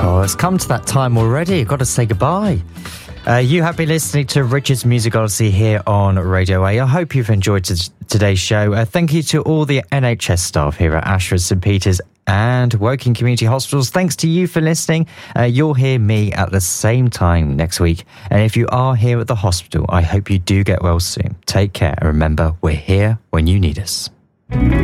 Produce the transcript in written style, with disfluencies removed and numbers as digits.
Oh, it's come to that time already. I've got to say goodbye. You have been listening to Richard's Music Odyssey here on Radio A. I hope you've enjoyed today's show. Thank you to all the NHS staff here at Ashford, St Peters and Woking Community Hospitals. Thanks to you for listening. You'll hear me at the same time next week. And if you are here at the hospital, I hope you do get well soon. Take care. And remember, we're here when you need us.